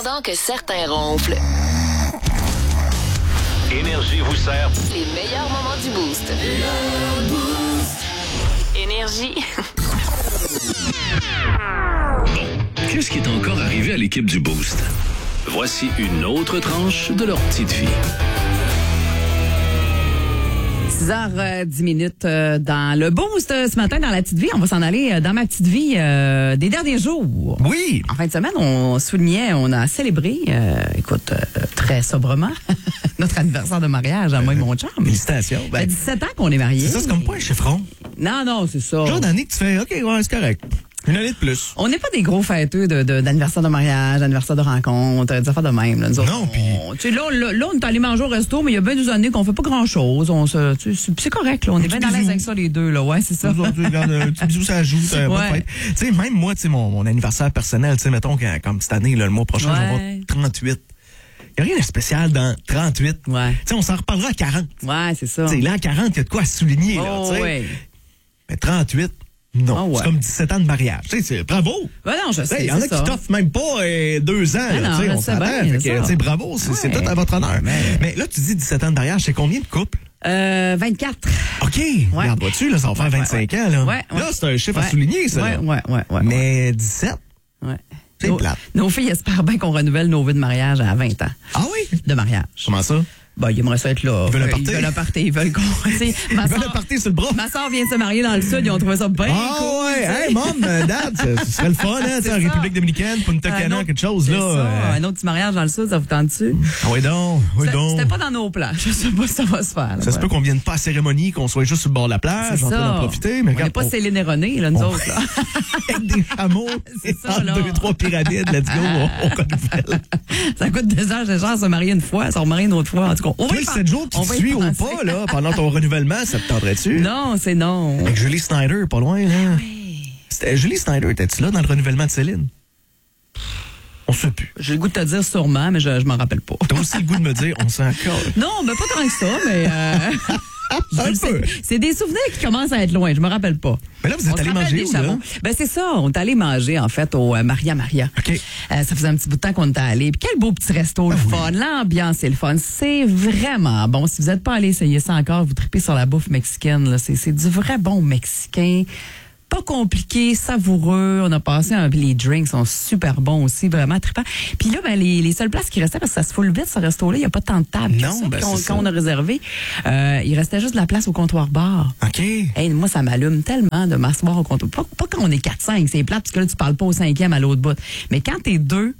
pendant que certains ronflent. Énergie vous sert Les meilleurs moments du Boost. Énergie. Qu'est-ce qui est encore arrivé à l'équipe du Boost? Voici une autre tranche de leur petite vie. 6h10 dans le Boost ce matin dans la petite vie. On va s'en aller dans ma petite vie des derniers jours. Oui. En fin de semaine, on a célébré, très sobrement, notre anniversaire de mariage à moi et mon chum. Félicitations. Ça fait 17 ans qu'on est mariés. C'est ça, c'est comme pas un chiffron. Non, c'est ça. Genre d'année que tu fais, OK, ouais, c'est correct. Une année de plus. On n'est pas des gros fêteux d'anniversaire de mariage, d'anniversaire de rencontre, des affaires de même. Là, nous autres, non, puis... Tu sais, là, on est allé manger au resto, mais il y a bien des années qu'on fait pas grand-chose. C'est correct, là. On est bien à l'aise avec ça, les deux, là. Ouais, c'est ça. Tu regardes, un petit bisou, ça ajoute. Ouais. Tu sais, même moi, tu sais, mon anniversaire personnel, tu sais, mettons, comme cette année, là, le mois prochain, je vais avoir 38. Il n'y a rien de spécial dans 38. Ouais. Tu sais, on s'en reparlera à 40. Ouais, c'est ça. Tu sais, là, à 40, il y a de quoi à souligner, là, tu sais. Ouais. Mais 38... non, oh, ouais. C'est comme 17 ans de mariage. Tu sais, c'est bravo. Ben non, je sais. Il y en a qui t'offrent même pas 2 ans. Ben là, non, on s'entend. bien, Fait que, bravo, c'est peut-être à votre honneur. Mais là, tu dis 17 ans de mariage, c'est combien de couples? 24. OK. Regarde, vois-tu, là, ça va faire 25 ans. Là, là c'est un chiffre à souligner, ça. Ouais. Mais 17? Ouais. C'est plate. Nos filles espèrent bien qu'on renouvelle nos vœux de mariage à 20 ans. Ah oui? De mariage. Comment ça? Ben, ils aimeraient ça être là. Ils veulent un party. Ils veulent un party. Ils veulent qu'on... Ils veulent un party sur le bras. Ma soeur vient de se marier dans le sud. Ils ont trouvé ça bien cool. Ah ouais. Hey, mom, dad, ce serait le fun, hein, en République dominicaine, Punta Cana, quelque chose, là. Un autre petit mariage dans le sud, ça vous tente dessus? Oui donc. C'était pas dans nos plans. Je sais pas si ça va se faire. Là, ça se peut qu'on vienne pas à cérémonie, qu'on soit juste sur le bord de la plage, on peut en profiter. Mais on n'est pas Céline et René, là, nous autres. Là. Avec des chameaux, c'est ça, là. 2-3 pyramides, let's go, on renouvelle. Ça coûte des heures de se marier une fois, se remarier une autre fois. En tout cas, on va y 7 jours qui te suit ou pas, là, pendant ton renouvellement, ça te tenterait-tu? Non, c'est non. Avec Julie Snyder, pas loin, là. Oui. Julie Snyder, étais-tu là dans le renouvellement de Céline? On se sait plus. J'ai le goût de te dire sûrement, mais je m'en rappelle pas. T'as aussi le goût de me dire, on s'en colle. Non, mais pas tant que ça, mais... Un peu. C'est des souvenirs qui commencent à être loin, je me rappelle pas. Mais là, vous êtes allé manger où, là? Ben, c'est ça, on est allé manger, en fait, au Maria. OK. Ça faisait un petit bout de temps qu'on était allé. Puis quel beau petit resto, le fun. L'ambiance est le fun. C'est vraiment bon. Si vous n'êtes pas allé essayer ça encore, vous tripez sur la bouffe mexicaine, là. C'est du vrai bon mexicain. Pas compliqué, savoureux. On a passé les drinks sont super bons aussi, vraiment trippants. Puis là, ben, les seules places qui restaient, parce que ça se fout vite, ce resto-là, il n'y a pas tant de tables quand on a réservé. Il restait juste de la place au comptoir bar. OK. Hey, moi, ça m'allume tellement de m'asseoir au comptoir. Pas quand on est 4-5, c'est plate, parce que là, tu parles pas au 5e à l'autre bout. Mais quand t'es 2,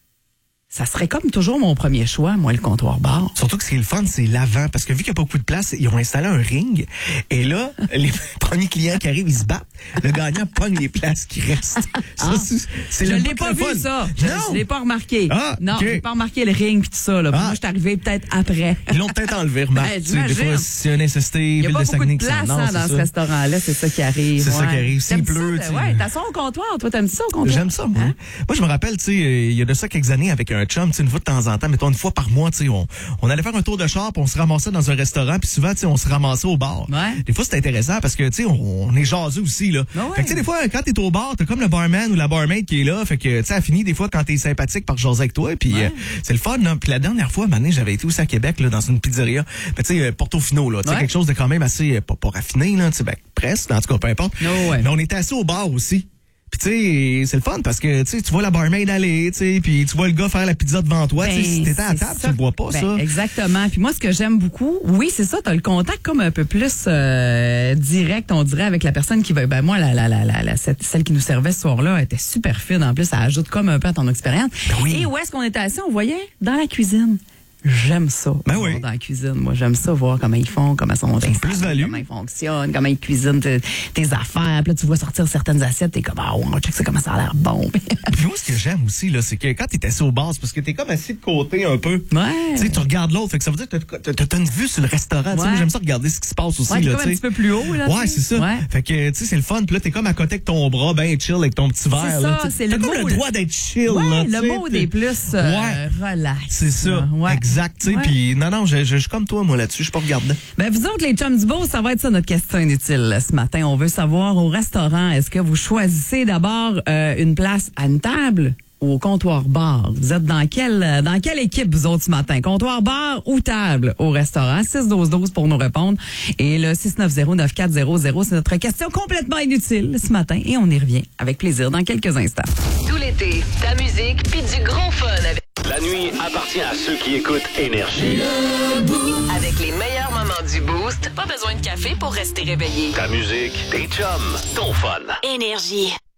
ça serait comme toujours mon premier choix, moi, le comptoir bar. Surtout que ce qui est le fun, c'est l'avant. Parce que vu qu'il n'y a pas beaucoup de place, ils ont installé un ring. Et là, les premiers clients qui arrivent, ils se battent. Le gagnant pogne les places qui restent. Ça, c'est je le l'ai pas vu, fun. ça. Je l'ai pas remarqué. Ah, non, okay. j'ai pas remarqué le ring puis tout ça. Là. Moi, je suis arrivé peut-être après. Ils l'ont peut-être enlevé, remarque. Des fois, si un SST, il y a Ville pas de beaucoup Saguenay, de place dans ce restaurant-là. C'est ça qui arrive. C'est ça qui arrive. S'il pleut, tu sais. Ouais, t'as ça au comptoir. Toi, t'aimes ça au comptoir? J'aime ça, moi. Hein? Moi, je me rappelle, tu sais, il y a de ça quelques années avec un chum, tu sais, une fois de temps en temps, mettons une fois par mois, tu sais, on allait faire un tour de char, puis on se ramassait dans un restaurant, puis souvent, tu sais, on se ramassait au bar. Ouais. Des fois, c'est intéressant parce que, tu sais, on est jaseux aussi, là. Ouais. Fait que, tu sais, des fois, quand t'es au bar, t'as comme le barman ou la barmaid qui est là, fait que, tu sais, ça finit des fois quand t'es sympathique par jaser avec toi, puis c'est le fun, là. Puis la dernière fois, maintenant, j'avais été aussi à Québec, là, dans une pizzeria, tu sais, Portofino, là, tu sais, quelque chose de quand même assez, pas raffiné, là, tu sais, ben, presque, en tout cas, peu importe. Mais on était assis au bar aussi. Puis tu sais, c'est le fun parce que tu vois la barmaid aller, tu sais, puis tu vois le gars faire la pizza devant toi, tu sais, si t'étais à la table, tu le vois pas ça. Exactement. Puis moi ce que j'aime beaucoup, oui, c'est ça, t'as le contact comme un peu plus direct, on dirait avec la personne qui va moi celle qui nous servait ce soir-là, elle était super fine en plus, ça ajoute comme un peu à ton expérience. Et où est-ce qu'on était assis, on voyait dans la cuisine. J'aime ça. Ben oui. Dans la cuisine, moi, j'aime ça, voir comment ils font, comment sont plus-value. comment ils fonctionnent, comment ils cuisinent tes affaires. Puis là, tu vois sortir certaines assiettes, t'es comme, on check ça, comment ça a l'air bon. Puis moi, ce que j'aime aussi, là, c'est que quand t'es assis au bar, c'est parce que t'es comme assis de côté un peu. Ouais. Tu sais, tu regardes l'autre, fait que ça veut dire que t'as une vue sur le restaurant. Ouais. Moi, j'aime ça regarder ce qui se passe aussi, là, tu sais. Un petit peu plus haut, là. Ouais, c'est ça. Ouais. Fait que, tu sais, c'est le fun. Puis là, t'es comme à côté avec ton bras, ben chill, avec ton petit verre. C'est ça, c'est le mot. T'as comme le droit d'être chill, ouais, là. Le mot des plus relax. C'est ça. Ouais. Exact, tu sais. Puis non, je suis comme toi, moi, là-dessus. Je suis pas regardant. Ben, vous autres, les chums du beau, ça va être ça notre question inutile ce matin. On veut savoir au restaurant, est-ce que vous choisissez d'abord une place à une table ou au comptoir bar? Vous êtes dans quelle équipe, vous autres, ce matin? Comptoir bar ou table au restaurant? 6-12-12 pour nous répondre. Et le 690-9400, c'est notre question complètement inutile ce matin. Et on y revient avec plaisir dans quelques instants. Tout l'été, ta musique puis du gros fun avec... La nuit appartient à ceux qui écoutent Énergie. Avec les meilleurs moments du Boost, pas besoin de café pour rester réveillé. Ta musique, tes chums, ton fun. Énergie.